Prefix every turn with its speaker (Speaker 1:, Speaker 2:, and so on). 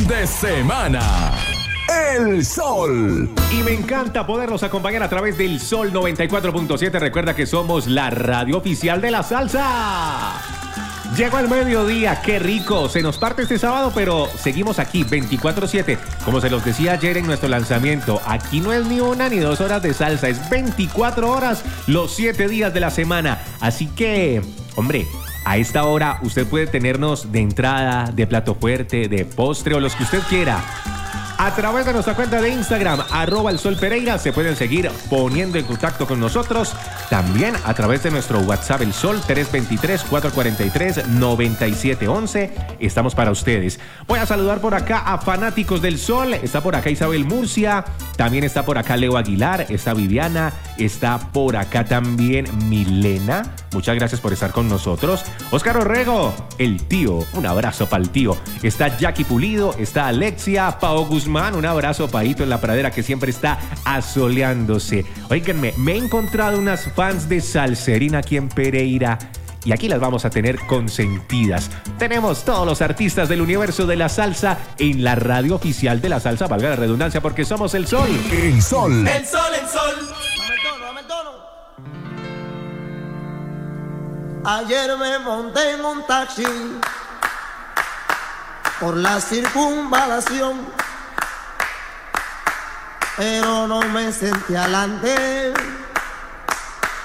Speaker 1: fin de semana. El Sol.
Speaker 2: Y me encanta poderlos acompañar a través del Sol 94.7. Recuerda que somos la radio oficial de la salsa. Llegó el mediodía, qué rico. Se nos parte este sábado, pero seguimos aquí 24/7. Como se los decía ayer en nuestro lanzamiento, aquí no es ni 1 ni 2 horas de salsa, es 24 horas los 7 días de la semana. Así que, hombre, a esta hora usted puede tenernos de entrada, de plato fuerte, de postre o los que usted quiera. A través de nuestra cuenta de Instagram, @elsolpereira, se pueden seguir poniendo en contacto con nosotros. También a través de nuestro WhatsApp, El Sol, 323-443-9711. Estamos para ustedes. Voy a saludar por acá a fanáticos del Sol. Está por acá Isabel Murcia. También está por acá Leo Aguilar. Está Viviana. Está por acá también Milena. Muchas gracias por estar con nosotros. Óscar Orrego, el tío. Un abrazo para el tío. Está Jackie Pulido. Está Alexia. Pao Guzmán. Un abrazo, Paito, en la pradera, que siempre está asoleándose. Óiganme, me he encontrado unas fans de Salserina aquí en Pereira. Y aquí las vamos a tener consentidas. Tenemos todos los artistas del universo de la salsa en la radio oficial de la salsa, valga la redundancia, porque somos El Sol.
Speaker 1: El Sol.
Speaker 3: El Sol, el Sol.
Speaker 4: Dame el tono. Ayer me monté en un taxi por la circunvalación, pero no me senté adelante